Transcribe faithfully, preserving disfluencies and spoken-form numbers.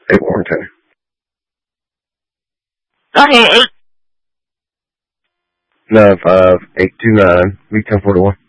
Eight Warrington. Okay, eight. Nine five eight two nine. V ten forty one.